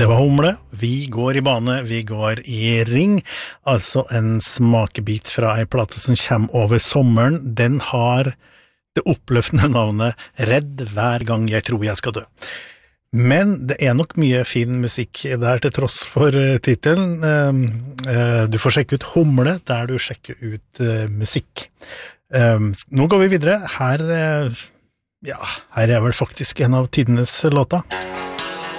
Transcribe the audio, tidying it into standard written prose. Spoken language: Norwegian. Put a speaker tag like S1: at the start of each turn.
S1: Det var Humle, vi går i bane, vi går i ring, altså en smakebit fra en plate som kommer over sommeren. Den har det oppløftende navnet Redd hver gang jeg tror jeg skal dø. Men det nok mye fin musikk der til tross for titelen. Du får sjekke ut Humle der du sjekker ut musikk. Nå går vi videre. Her er vel faktisk en av tidenes låta.